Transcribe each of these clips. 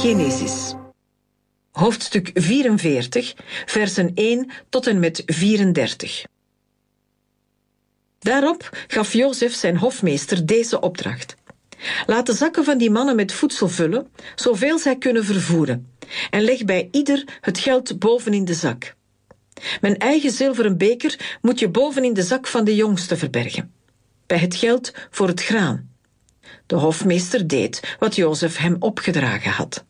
Genesis. Hoofdstuk 44, versen 1 tot en met 34. Daarop gaf Jozef zijn hofmeester deze opdracht. Laat de zakken van die mannen met voedsel vullen, zoveel zij kunnen vervoeren, en leg bij ieder het geld bovenin de zak. Mijn eigen zilveren beker moet je bovenin de zak van de jongste verbergen, bij het geld voor het graan. De hofmeester deed wat Jozef hem opgedragen had.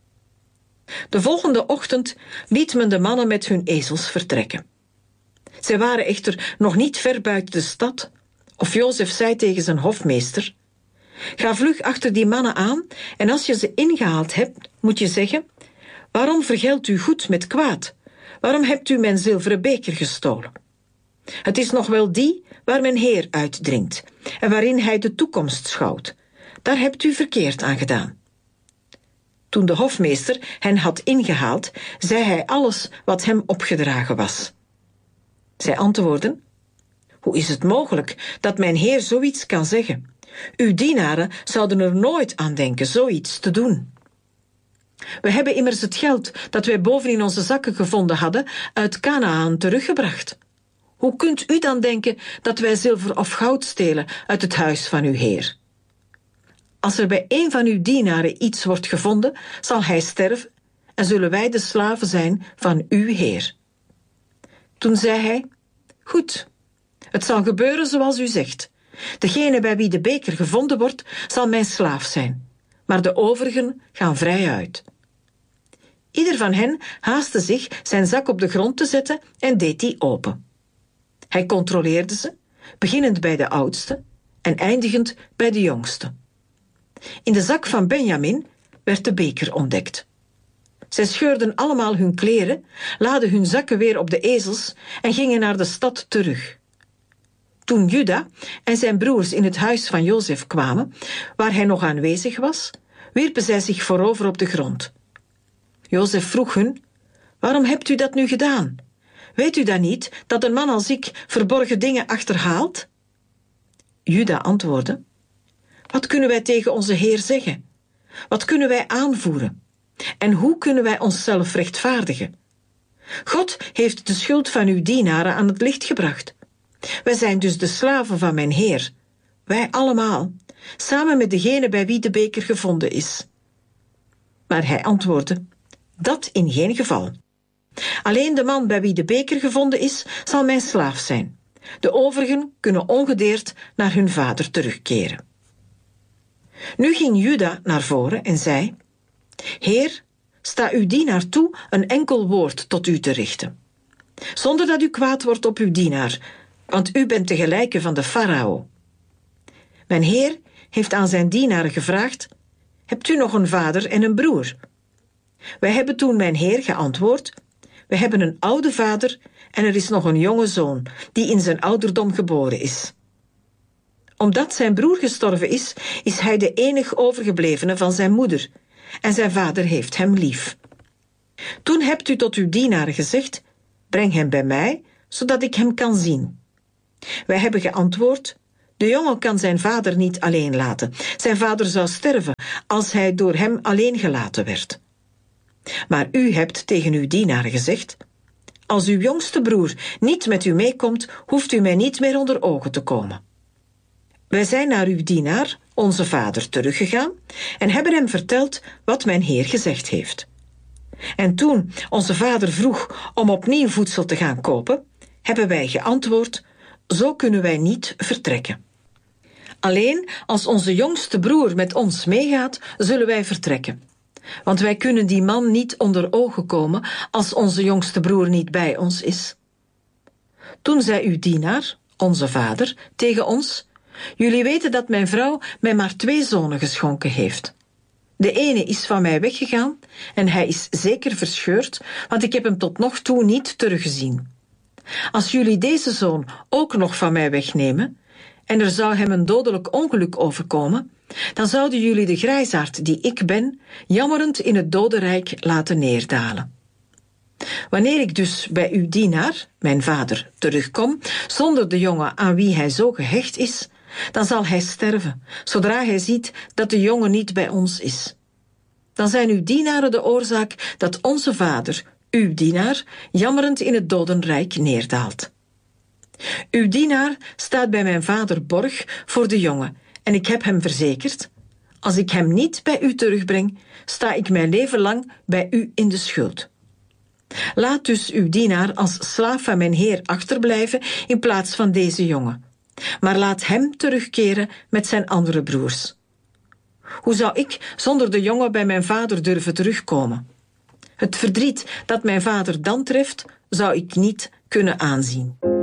De volgende ochtend liet men de mannen met hun ezels vertrekken. Zij waren echter nog niet ver buiten de stad, of Jozef zei tegen zijn hofmeester: ga vlug achter die mannen aan, en als je ze ingehaald hebt, moet je zeggen: waarom vergeldt u goed met kwaad? Waarom hebt u mijn zilveren beker gestolen? Het is nog wel die waar mijn Heer uitdrinkt en waarin hij de toekomst schouwt. Daar hebt u verkeerd aan gedaan. Toen de hofmeester hen had ingehaald, zei hij alles wat hem opgedragen was. Zij antwoordden: hoe is het mogelijk dat mijn Heer zoiets kan zeggen? Uw dienaren zouden er nooit aan denken zoiets te doen. We hebben immers het geld dat wij bovenin onze zakken gevonden hadden uit Kanaan teruggebracht. Hoe kunt u dan denken dat wij zilver of goud stelen uit het huis van uw Heer? Als er bij een van uw dienaren iets wordt gevonden, zal hij sterven en zullen wij de slaven zijn van uw Heer. Toen zei hij: goed, het zal gebeuren zoals u zegt. Degene bij wie de beker gevonden wordt, zal mijn slaaf zijn, maar de overigen gaan vrij uit. Ieder van hen haastte zich zijn zak op de grond te zetten en deed die open. Hij controleerde ze, beginnend bij de oudste en eindigend bij de jongste. In de zak van Benjamin werd de beker ontdekt. Zij scheurden allemaal hun kleren, laadden hun zakken weer op de ezels en gingen naar de stad terug. Toen Juda en zijn broers in het huis van Jozef kwamen, waar hij nog aanwezig was, wierpen zij zich voorover op de grond. Jozef vroeg hun: waarom hebt u dat nu gedaan? Weet u dan niet dat een man als ik verborgen dingen achterhaalt? Juda antwoordde: wat kunnen wij tegen onze Heer zeggen? Wat kunnen wij aanvoeren? En hoe kunnen wij onszelf rechtvaardigen? God heeft de schuld van uw dienaren aan het licht gebracht. Wij zijn dus de slaven van mijn Heer, wij allemaal, samen met degene bij wie de beker gevonden is. Maar hij antwoordde: dat in geen geval. Alleen de man bij wie de beker gevonden is, zal mijn slaaf zijn. De overigen kunnen ongedeerd naar hun vader terugkeren. Nu ging Juda naar voren en zei: Heer, sta uw dienaar toe een enkel woord tot u te richten, zonder dat u kwaad wordt op uw dienaar, want u bent de gelijke van de farao. Mijn Heer heeft aan zijn dienaren gevraagd: hebt u nog een vader en een broer? Wij hebben toen mijn Heer geantwoord: we hebben een oude vader en er is nog een jonge zoon, die in zijn ouderdom geboren is. Omdat zijn broer gestorven is, is hij de enig overgeblevene van zijn moeder, en zijn vader heeft hem lief. Toen hebt u tot uw dienaren gezegd: breng hem bij mij, zodat ik hem kan zien. Wij hebben geantwoord: de jongen kan zijn vader niet alleen laten. Zijn vader zou sterven als hij door hem alleen gelaten werd. Maar u hebt tegen uw dienaren gezegd: als uw jongste broer niet met u meekomt, hoeft u mij niet meer onder ogen te komen. Wij zijn naar uw dienaar, onze vader, teruggegaan en hebben hem verteld wat mijn Heer gezegd heeft. En toen onze vader vroeg om opnieuw voedsel te gaan kopen, hebben wij geantwoord: zo kunnen wij niet vertrekken. Alleen als onze jongste broer met ons meegaat, zullen wij vertrekken. Want wij kunnen die man niet onder ogen komen als onze jongste broer niet bij ons is. Toen zei uw dienaar, onze vader, tegen ons: jullie weten dat mijn vrouw mij maar 2 zonen geschonken heeft. De ene is van mij weggegaan en hij is zeker verscheurd, want ik heb hem tot nog toe niet teruggezien. Als jullie deze zoon ook nog van mij wegnemen en er zou hem een dodelijk ongeluk overkomen, dan zouden jullie de grijsaard die ik ben jammerend in het dodenrijk laten neerdalen. Wanneer ik dus bij uw dienaar, mijn vader, terugkom, zonder de jongen aan wie hij zo gehecht is, dan zal hij sterven, zodra hij ziet dat de jongen niet bij ons is. dan zijn uw dienaren de oorzaak dat onze vader, uw dienaar, jammerend in het dodenrijk neerdaalt. Uw dienaar staat bij mijn vader borg voor de jongen en ik heb hem verzekerd: als ik hem niet bij u terugbreng, sta ik mijn leven lang bij u in de schuld. Laat dus uw dienaar als slaaf van mijn heer achterblijven in plaats van deze jongen. Maar laat hem terugkeren met zijn andere broers. Hoe zou ik zonder de jongen bij mijn vader durven terugkomen? Het verdriet dat mijn vader dan treft, zou ik niet kunnen aanzien.